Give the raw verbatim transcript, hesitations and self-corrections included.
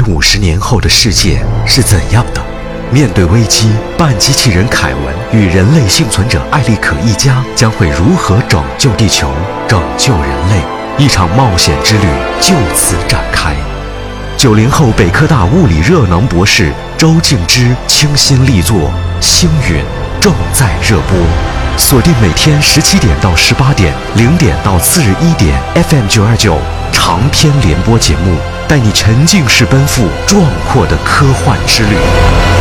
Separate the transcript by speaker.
Speaker 1: 五十年后的世界是怎样的？面对危机，半机器人凯文与人类幸存者艾利可一家将会如何拯救地球、拯救人类？一场冒险之旅就此展开。九零后北科大物理热能博士周静之倾心力作《星陨》正在热播，锁定每天十七点到十八点，零点到次日一点 F M 九二九长篇联播节目，带你沉浸式奔赴壮阔的科幻之旅。